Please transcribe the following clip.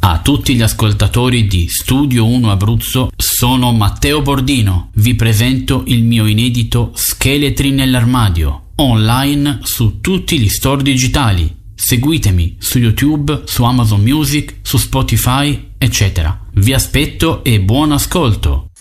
A tutti gli ascoltatori di Studio 1 Abruzzo, sono Matteo Bordino. Vi presento il mio inedito Scheletri nell'armadio, online su tutti gli store digitali. Seguitemi su YouTube, su Amazon Music, su Spotify, eccetera. Vi aspetto e buon ascolto!